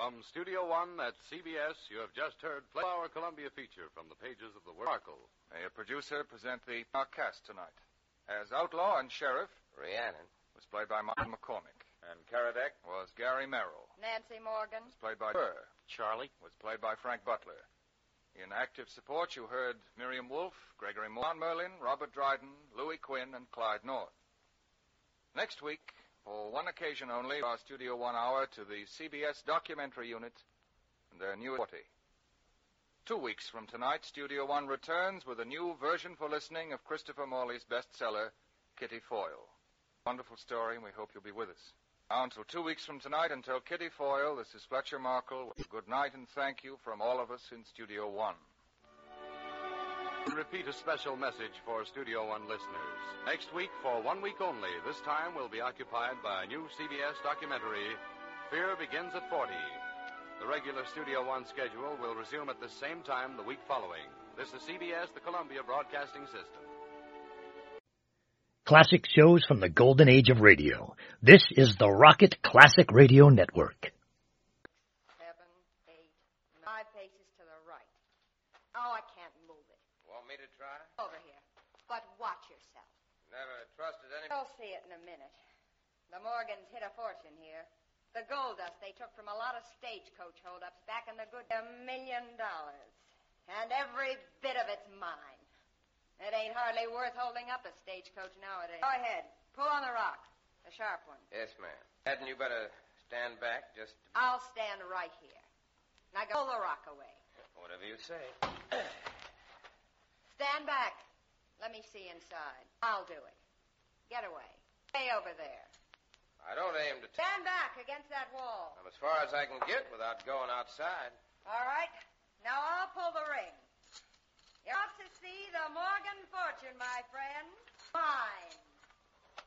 From Studio One at CBS, you have just heard our Columbia feature from the pages of the Sparkle. May a producer present our cast tonight. As Outlaw and Sheriff, Rhiannon was played by Martin McCormick. and Karadec Was Gary Merrill. Nancy Morgan. Was played by Burr. Charlie. Was played by Frank Butler. In active support, you heard Miriam Wolfe, Gregory Moore, John Merlin, Robert Dryden, Louis Quinn, and Clyde North. Next week, for one occasion only, our Studio One hour to the CBS documentary unit and their new 40. 2 weeks from tonight, Studio One returns with a new version for listening of Christopher Morley's bestseller, Kitty Foyle. Wonderful story, and we hope you'll be with us. Now, until 2 weeks from tonight, until Kitty Foyle, this is Fletcher Markle. Good night and thank you from all of us in Studio One. We repeat a special message for Studio One listeners. Next week, for 1 week only, this time will be occupied by a new CBS documentary, Fear Begins at 40. The regular Studio One schedule will resume at the same time the week following. This is CBS, the Columbia Broadcasting System. Classic shows from the golden age of radio. This is the Rocket Classic Radio Network. 7, 8, 5 paces to the right. Oh, I can't move it. Want me to try? Over here. But watch yourself. Never trusted any... You'll see it in a minute. The Morgans hit a fortune here. The gold dust they took from a lot of stagecoach holdups back in the good $1 million. And every bit of it's mine. It ain't hardly worth holding up a stagecoach nowadays. Go ahead. Pull on the rock. The sharp one. Yes, ma'am. Hadn't you better stand back just... I'll stand right here. Now pull the rock away. Whatever you say. Stand back. Let me see inside. I'll do it. Get away. Stay over there. I don't aim to... Stand back against that wall. I'm as far as I can get without going outside. All right. Now I'll pull the ring. You're off to see the Morgan fortune, my friend.